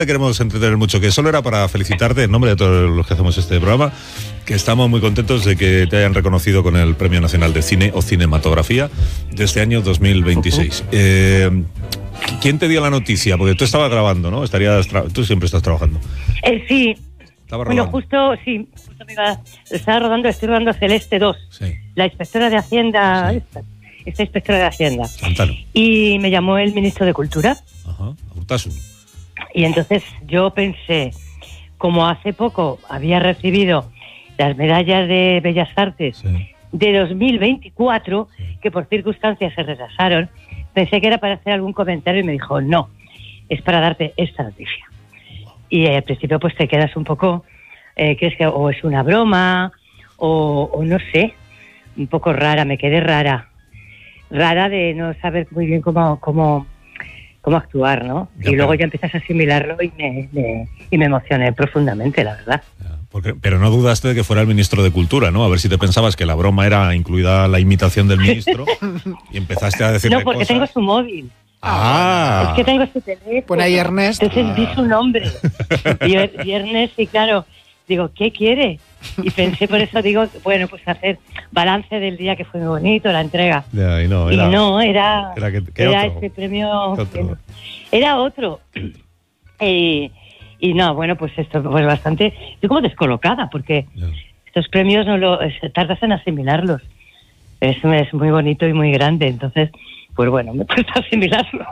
te queremos entretener mucho, que solo era para felicitarte en nombre de todos los que hacemos este programa, que estamos muy contentos de que te hayan reconocido con el Premio Nacional de Cine o Cinematografía de este año 2026. ¿Quién te dio la noticia? Porque tú estabas grabando, ¿no? Tú siempre estás trabajando. Sí. Bueno, justo estaba rodando, estoy rodando Celeste 2, sí. La inspectora de Hacienda, sí. esta inspectora de Hacienda. Santano. Y me llamó el ministro de Cultura. Ajá, Urtasun. Y entonces yo pensé, como hace poco había recibido las medallas de Bellas Artes sí. de 2024, sí. que por circunstancias se retrasaron, pensé que era para hacer algún comentario y me dijo, no, es para darte esta noticia. Y al principio pues te quedas un poco, crees que o es una broma, o no sé, un poco rara, me quedé rara de no saber muy bien cómo actuar, ¿no? Y luego ya empiezas a asimilarlo y me emocioné profundamente, la verdad. Pero no dudaste de que fuera el ministro de Cultura, ¿no? A ver si te pensabas que la broma era incluida la imitación del ministro y empezaste a decirle No, porque cosas. Tengo su móvil. Es que tengo su teléfono. Pon ahí Ernest. Entonces vi su nombre. Y Ernest, y claro, digo, ¿qué quiere? Y pensé, por eso digo, bueno, pues hacer balance del día, que fue muy bonito, la entrega. Ya, era otro. Ese premio. Era otro. Y no, bueno, pues esto pues bastante. Estoy como descolocada, porque estos premios tardas en asimilarlos. Es muy bonito y muy grande, entonces. Pues bueno, me cuesta asimilarlo.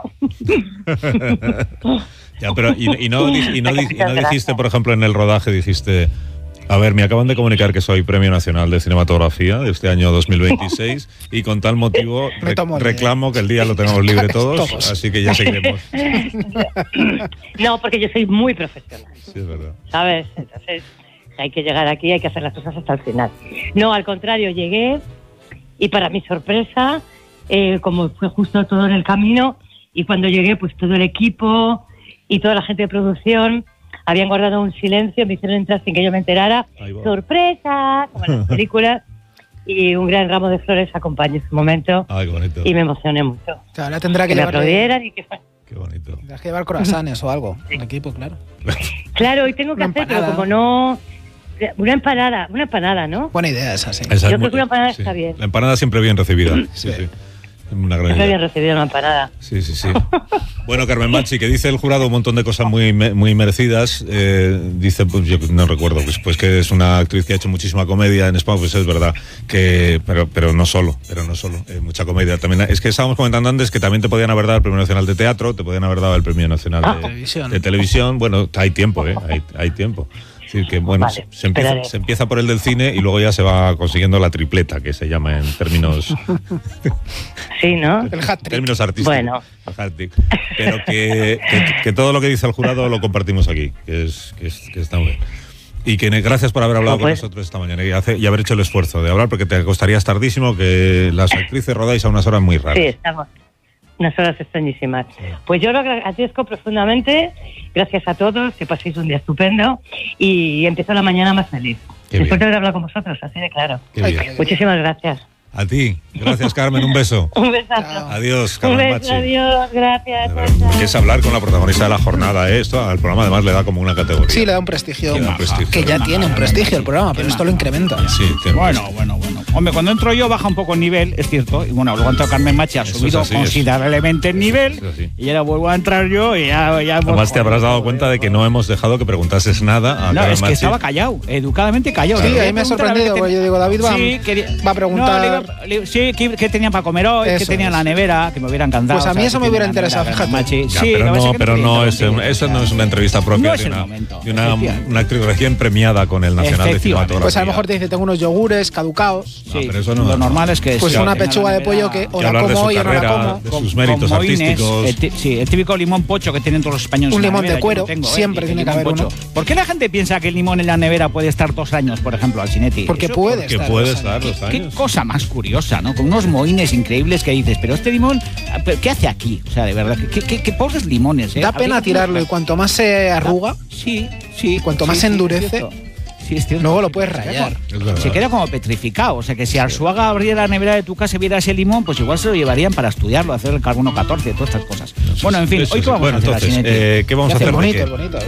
Ya, pero y no dijiste, por ejemplo, en el rodaje, dijiste, a ver, me acaban de comunicar que soy Premio Nacional de Cinematografía de este año 2026 y con tal motivo reclamo que el día lo tenemos libre todos, así que ya seguiremos. No, porque yo soy muy profesional. Sí, es verdad. ¿Sabes? Entonces hay que llegar aquí, hay que hacer las cosas hasta el final. No, al contrario, llegué y para mi sorpresa... como fue justo todo en el camino, y cuando llegué, pues todo el equipo y toda la gente de producción habían guardado un silencio, me hicieron entrar sin que yo me enterara. ¡Sorpresa! Como en las películas. Y un gran ramo de flores acompañó ese momento. Ay, qué bonito. Y me emocioné mucho. Ahora tendrá que me aplaudieran y que fue. Qué bonito. Tendrás que llevar croissants o algo al equipo, claro. Claro, hoy tengo que hacer, pero como no... Una empanada, ¿no? Buena idea esa, sí. Yo creo que una empanada está bien. La empanada siempre bien recibida. Sí. Una gran idea. Bien recibida una empanada. Sí. Bueno, Carmen Machi, que dice el jurado un montón de cosas muy merecidas. Dice, pues yo no recuerdo, pues que es una actriz que ha hecho muchísima comedia en España, pues es verdad que, pero no solo, mucha comedia también. Es que estábamos comentando antes que también te podían haber dado el Premio Nacional de Teatro, te podían haber dado el Premio Nacional de Televisión. Bueno, hay tiempo, hay tiempo. Es decir, que bueno, vale, se empieza por el del cine y luego ya se va consiguiendo la tripleta, que se llama en términos... Sí, ¿no? El hat-trick. Términos artísticos. Bueno. El hat-trick. Pero que todo lo que dice el jurado lo compartimos aquí, que está muy bien. Y que gracias por haber hablado con nosotros esta mañana y haber hecho el esfuerzo de hablar, porque te costaría tardísimo, que las actrices rodáis a unas horas muy raras. Sí, estamos. Unas horas extrañísimas. Sí. Pues yo lo agradezco profundamente. Gracias a todos, que paséis un día estupendo y empiezo la mañana más feliz. Después de haber hablado con vosotros, así de claro. Muchísimas gracias. A ti. Gracias, Carmen. Un beso. Un besazo. Adiós, Carmen Un beso, Machi. adiós. Gracias. Es hablar con la protagonista de la jornada. Esto al programa además le da como una categoría. Sí, le da un prestigio. Que ya Qué tiene un prestigio el programa, pero esto lo incrementa. Sí, bueno. Hombre, cuando entro yo baja un poco el nivel, es cierto. Y bueno, luego entró Carmen Machi, ha subido considerablemente el nivel. Y ahora vuelvo a entrar yo y ya además te habrás dado cuenta de que no hemos dejado que preguntases nada a No, Carmen es que Machi. estaba callado, educadamente callado. Sí, ahí me ha sorprendido, porque yo digo, David va a preguntar... Sí, ¿qué tenían para comer hoy? ¿Qué tenían en la nevera? Que me hubieran encantado. Pues a mí eso me hubiera interesado, fíjate. Machi. Ya, Sí, pero no es una entrevista propia de una actriz recién premiada con el Nacional de Cinematografía. Pues a lo mejor te dice, tengo unos yogures caducados. Sí, pero eso no, lo normal es que... Pues una pechuga de pollo que o la como hoy o no la como. De sus méritos artísticos. Sí, el típico limón pocho que tienen todos los españoles. Un limón de cuero, siempre tiene que haber uno. ¿Por qué la gente piensa que el limón en la nevera puede estar 2 años, por ejemplo, Alcinetti? Porque puede estar 2 años. Qué cosa más curiosa, ¿no? Con unos mohines increíbles que dices, pero este limón, ¿qué hace aquí? O sea, de verdad, qué pobres limones, ¿eh? Da pena tirarlo y cuanto más se arruga, cuanto más se endurece, luego lo puedes rayar. Se queda como petrificado. O sea, que si Arzuaga abriera la nevera de tu casa y viera ese limón, pues igual se lo llevarían para estudiarlo, hacer el carbono 14, todas estas cosas. Bueno, en fin, hoy qué vamos a hacer, entonces, ¿qué vamos a hacer? Bonito.